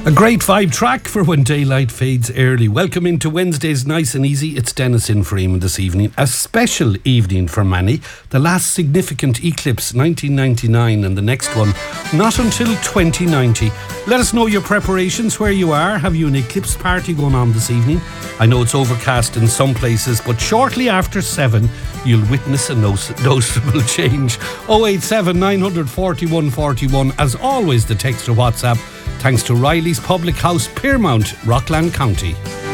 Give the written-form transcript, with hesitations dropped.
A great vibe track for when daylight fades early. Welcome into Wednesday's Nice and Easy. It's Dennis in for Eamon this evening. A special evening for many. The last significant eclipse, 1999, and the next one, not until 2090. Let us know your preparations, where you are. Have you an eclipse party going on this evening? I know it's overcast in some places, but shortly after 7, you'll witness a noticeable change. 087 941 41. As always, the text or WhatsApp. Thanks to Riley's Public House, Piermount, Rockland County.